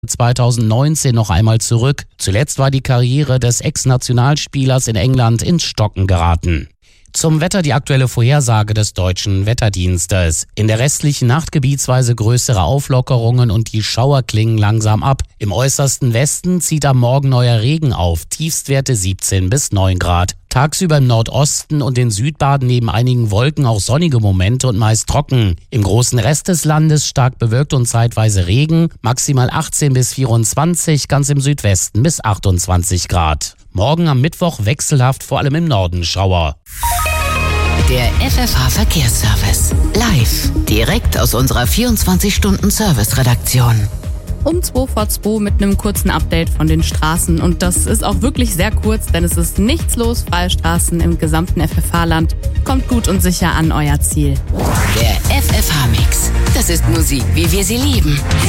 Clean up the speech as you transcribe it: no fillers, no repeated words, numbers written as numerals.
2019 noch einmal zurück. Zuletzt war die Karriere des Ex-Nationalspielers in England ins Stocken geraten. Zum Wetter die aktuelle Vorhersage des Deutschen Wetterdienstes. In der restlichen Nacht gebietsweise größere Auflockerungen und die Schauer klingen langsam ab. Im äußersten Westen zieht am Morgen neuer Regen auf, Tiefstwerte 17 bis 9 Grad. Tagsüber im Nordosten und in Südbaden neben einigen Wolken auch sonnige Momente und meist trocken. Im großen Rest des Landes stark bewölkt und zeitweise Regen, maximal 18 bis 24, ganz im Südwesten bis 28 Grad. Morgen am Mittwoch wechselhaft, vor allem im Norden Schauer. Der FFH Verkehrsservice. Live. Direkt aus unserer 24-Stunden-Service-Redaktion. Um 2 vor 2 mit einem kurzen Update von den Straßen. Und das ist auch wirklich sehr kurz, denn es ist nichts los. Freie Straßen im gesamten FFH-Land. Kommt gut und sicher an euer Ziel. Der FFH-Mix. Das ist Musik, wie wir sie lieben.